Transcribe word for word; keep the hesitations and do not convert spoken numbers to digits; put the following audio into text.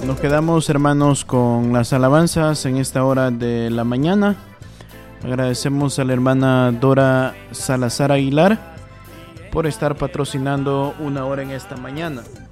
Nos quedamos, hermanos, con las alabanzas en esta hora de la mañana. Agradecemos a la hermana Dora Salazar Aguilar por estar patrocinando una hora en esta mañana.